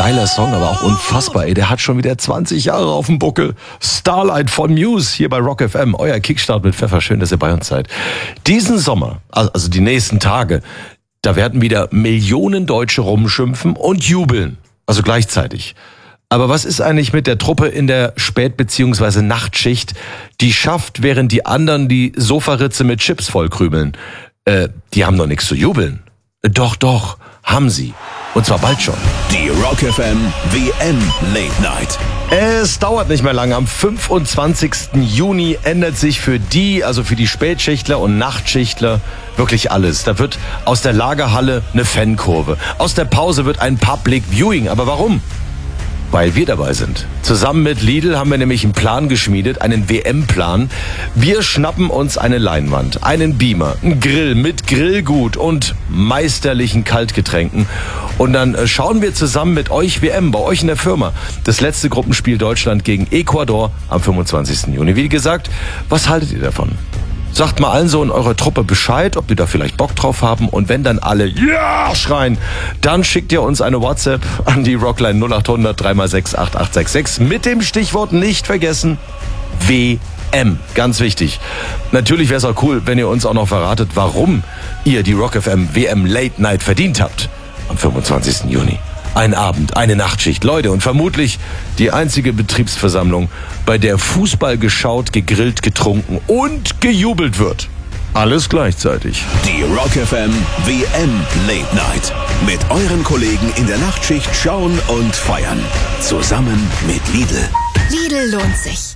Geiler Song, aber auch unfassbar. Ey, der hat schon wieder 20 Jahre auf dem Buckel. Starlight von Muse hier bei Rock FM. Euer Kickstart mit Pfeffer. Schön, dass ihr bei uns seid. Diesen Sommer, also die nächsten Tage, da werden wieder Millionen Deutsche rumschimpfen und jubeln. Also gleichzeitig. Aber was ist eigentlich mit der Truppe in der Spät- bzw. Nachtschicht, die schafft, während die anderen die Sofaritze mit Chips vollkrümeln? Die haben doch nichts zu jubeln. Doch, haben sie. Und zwar bald schon. Die Rock FM WM Late Night. Es dauert nicht mehr lange. Am 25. Juni ändert sich für die Spätschichtler und Nachtschichtler wirklich alles. Da wird aus der Lagerhalle eine Fankurve. Aus der Pause wird ein Public Viewing. Aber warum? Weil wir dabei sind. Zusammen mit Lidl haben wir nämlich einen Plan geschmiedet, einen WM-Plan. Wir schnappen uns eine Leinwand, einen Beamer, einen Grill mit Grillgut und meisterlichen Kaltgetränken. Und dann schauen wir zusammen mit euch WM, bei euch in der Firma, das letzte Gruppenspiel Deutschland gegen Ecuador am 25. Juni. Wie gesagt, was haltet ihr davon? Sagt mal allen so in eurer Truppe Bescheid, ob die da vielleicht Bock drauf haben. Und wenn dann alle Ja schreien, dann schickt ihr uns eine WhatsApp an die Rockline 0800 3x6 8866 mit dem Stichwort nicht vergessen WM. Ganz wichtig. Natürlich wäre es auch cool, wenn ihr uns auch noch verratet, warum ihr die Rock FM WM Late Night verdient habt am 25. Juni. Ein Abend, eine Nachtschicht, Leute, und vermutlich die einzige Betriebsversammlung, bei der Fußball geschaut, gegrillt, getrunken und gejubelt wird. Alles gleichzeitig. Die Rock FM WM Late Night. Mit euren Kollegen in der Nachtschicht schauen und feiern. Zusammen mit Lidl. Lidl lohnt sich.